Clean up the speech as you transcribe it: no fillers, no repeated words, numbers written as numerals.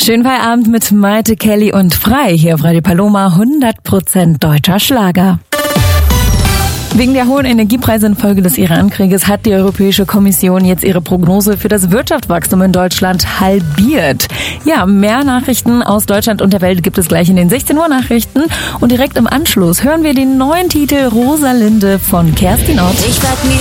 Schönen Feierabend mit Maite, Kelly und Frei hier auf Radio Paloma, 100% deutscher Schlager. Wegen der hohen Energiepreise infolge des Iran-Krieges hat die Europäische Kommission jetzt ihre Prognose für das Wirtschaftswachstum in Deutschland halbiert. Ja, mehr Nachrichten aus Deutschland und der Welt gibt es gleich in den 16 Uhr Nachrichten. Und direkt im Anschluss hören wir den neuen Titel Rosalinde von Kerstin Ott.